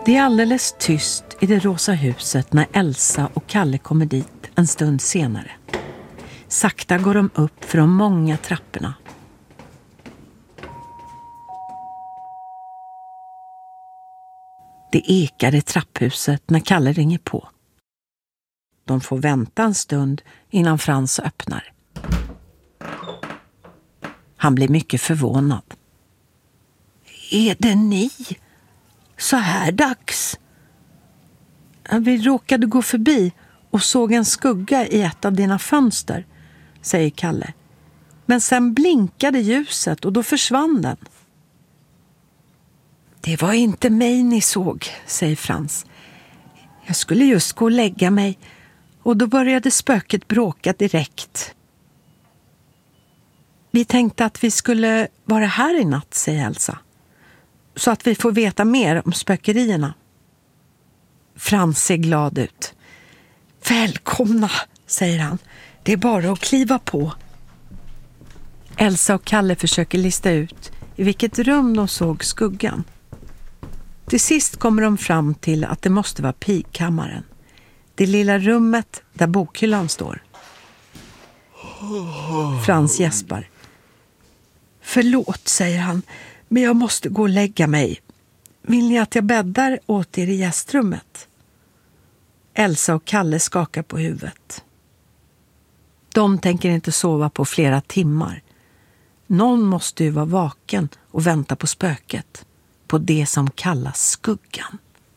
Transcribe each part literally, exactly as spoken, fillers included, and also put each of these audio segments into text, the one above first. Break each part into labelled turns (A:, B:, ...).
A: Det är alldeles tyst i det rosa huset när Elsa och Kalle kommer dit en stund senare. Sakta går de upp för de många trapporna. Det ekar i trapphuset när Kalle ringer på. De får vänta en stund innan Frans öppnar. Han blir mycket förvånad. Är det ni? Så här dags? Vi råkade gå förbi och såg en skugga i ett av dina fönster, säger Kalle. Men sen blinkade ljuset och då försvann den. Det var inte mig ni såg, säger Frans. Jag skulle just gå och lägga mig och då började spöket bråka direkt. Vi tänkte att vi skulle vara här i natt, säger Elsa. Så att vi får veta mer om spökerierna. Frans ser glad ut. Välkomna, säger han. Det är bara att kliva på. Elsa och Kalle försöker lista ut i vilket rum de såg skuggan. Till sist kommer de fram till att det måste vara pigkammaren. Det lilla rummet där bokhyllan står. Frans gäspar. Förlåt, säger han, men jag måste gå och lägga mig. Vill ni att jag bäddar åt er i gästrummet? Elsa och Kalle skakar på huvudet. De tänker inte sova på flera timmar. Någon måste ju vara vaken och vänta på spöket. På det som kallas skuggan.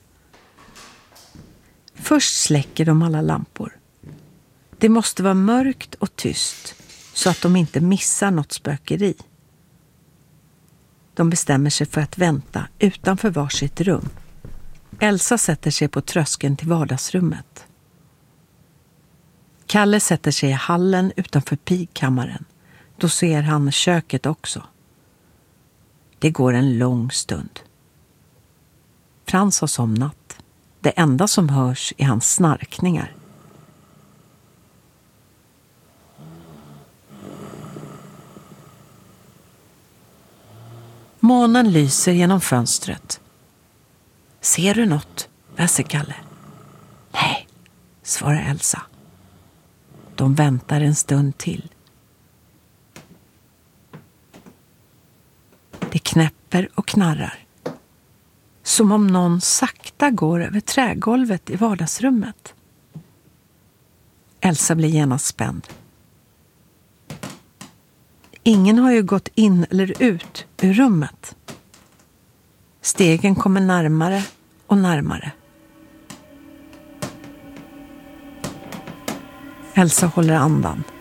A: Först släcker de alla lampor. Det måste vara mörkt och tyst så att de inte missar något spökeri. De bestämmer sig för att vänta utanför varsitt rum. Elsa sätter sig på tröskeln till vardagsrummet. Kalle sätter sig i hallen utanför pigkammaren. Då ser han köket också. Det går en lång stund. Frans har somnat. Det enda som hörs är hans snarkningar. Månen lyser genom fönstret. Ser du något? Väser Kalle. Nej, svarar Elsa. De väntar en stund till. Det knäpper och knarrar. Som om någon sakta går över trägolvet i vardagsrummet. Elsa blir genast spänd. Ingen har ju gått in eller ut ur rummet. Stegen kommer närmare och närmare. Elsa håller andan.